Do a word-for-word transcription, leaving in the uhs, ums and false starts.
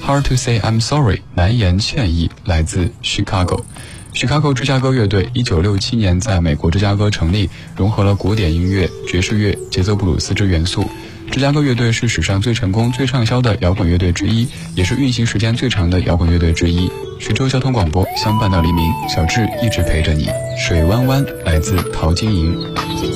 Hard to say I'm sorry， 难言歉意，来自 Chicago。Chicago 芝加哥乐队一九六七年在美国芝加哥成立，融合了古典音乐、爵士乐、节奏布鲁斯之元素。芝加哥乐队是史上最成功、最畅销的摇滚乐队之一，也是运行时间最长的摇滚乐队之一。徐州交通广播相伴到黎明，小智一直陪着你。水弯弯来自陶晶莹。